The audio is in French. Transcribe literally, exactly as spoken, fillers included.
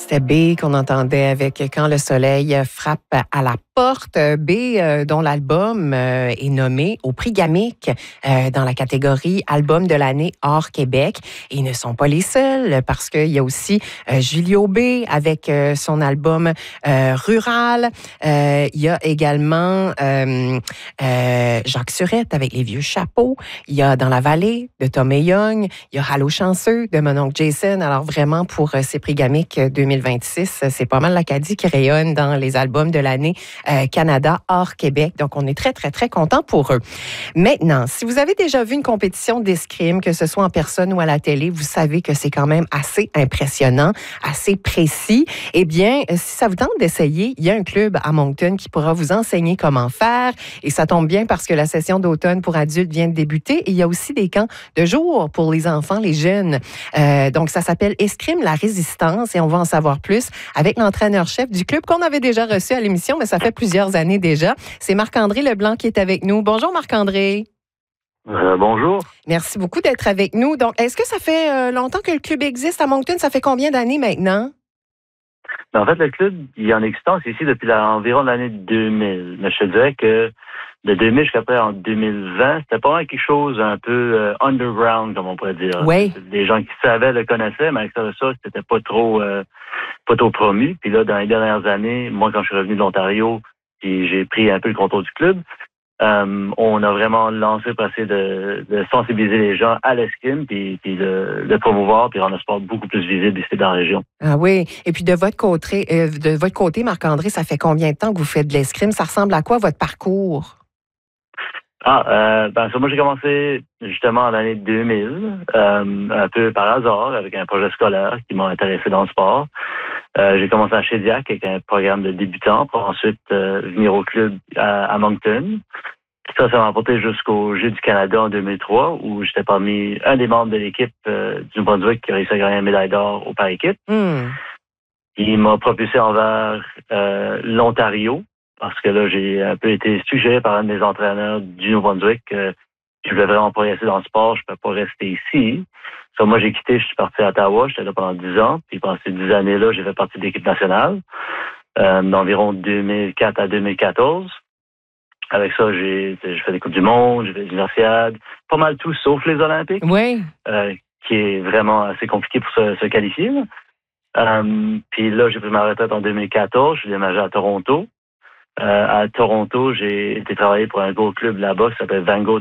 C'était B qu'on entendait avec Quand le soleil frappe à la porte. B, euh, dont l'album euh, est nommé au prix Gamic euh, dans la catégorie Album de l'année hors Québec. Et ils ne sont pas les seuls parce qu'il y a aussi euh, Julio B avec euh, son album euh, Rural. Euh, il y a également euh, euh, Jacques Surette avec Les vieux chapeaux. Il y a Dans la vallée de Tom et Young. Il y a Allô chanceux de mon oncle Jason. Alors vraiment pour euh, ces prix Gamic deux mille vingt-six, c'est pas mal l'Acadie qui rayonne dans les albums de l'année euh, Canada hors Québec. Donc on est très très très content pour eux. Maintenant, si vous avez déjà vu une compétition d'escrime, que ce soit en personne ou à la télé, vous savez que c'est quand même assez impressionnant, assez précis. Eh bien, si ça vous tente d'essayer, il y a un club à Moncton qui pourra vous enseigner comment faire. Et ça tombe bien parce que la session d'automne pour adultes vient de débuter. Et il y a aussi des camps de jour pour les enfants, les jeunes. Euh, donc, ça s'appelle Escrime la résistance et on va en savoir plus avec l'entraîneur-chef du club qu'on avait déjà reçu à l'émission, mais ça fait plusieurs années déjà. C'est Marc-André Leblanc qui est avec nous. Bonjour Marc-André. Euh, bonjour. Merci beaucoup d'être avec nous. Donc, est-ce que ça fait euh, longtemps que le club existe à Moncton? Ça fait combien d'années maintenant? En fait, le club, il est en existence ici depuis la, environ l'année deux mille. Mais je te dirais que de deux mille jusqu'à après en deux mille vingt, c'était pas quelque chose un peu euh, underground, comme on pourrait dire. Oui. Les gens qui savaient le connaissaient, mais avec ça, ça c'était pas trop euh, pas trop promu. Puis là, dans les dernières années, moi, quand je suis revenu de l'Ontario, puis j'ai pris un peu le contrôle du club, Euh, on a vraiment lancé pour essayer de, de sensibiliser les gens à l'escrime, puis, puis de, de promouvoir, puis rendre le sport beaucoup plus visible ici dans la région. Ah oui. Et puis de votre côté, euh, de votre côté, Marc-André, ça fait combien de temps que vous faites de l'escrime? Ça ressemble à quoi votre parcours? Ah, euh, ben ça, moi j'ai commencé justement en l'année deux mille, euh, un peu par hasard, avec un projet scolaire qui m'a intéressé dans le sport. Euh, j'ai commencé à Shediac avec un programme de débutants pour ensuite euh, venir au club à, à Moncton. Ça, ça m'a apporté jusqu'aux Jeux du Canada en deux mille trois, où j'étais parmi un des membres de l'équipe euh, du Nouveau-Brunswick qui a réussi à gagner une médaille d'or au par équipe. Mm. Il m'a propulsé envers euh, l'Ontario, parce que là, j'ai un peu été suggéré par un des entraîneurs du Nouveau-Brunswick que je voulais vraiment progresser dans le sport, je ne peux pas rester ici. So, moi, j'ai quitté, je suis parti à Ottawa, j'étais là pendant dix ans, puis pendant ces dix années-là, j'ai fait partie de l'équipe nationale, euh, d'environ deux mille quatre à deux mille quatorze. Avec ça, j'ai, j'ai fait des Coupes du Monde, j'ai fait des Universiades, pas mal tout sauf les Olympiques. Oui. Euh, qui est vraiment assez compliqué pour se, se qualifier. Là. Euh, puis là, j'ai pris ma retraite en deux mille quatorze, je suis déménagé à Toronto. Euh, à Toronto, j'ai été travailler pour un gros club là-bas qui s'appelle Van Gogh